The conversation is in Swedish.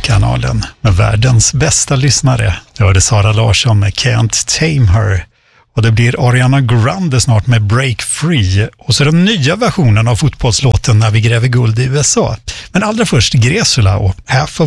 musikkanalen med världens bästa lyssnare. Jag hörde Sara Larsson med Can't Tame Her. Och det blir Ariana Grande snart med Break Free. Och så den nya versionen av fotbollslåten När vi gräver guld i USA. Men allra först Gresula och Half of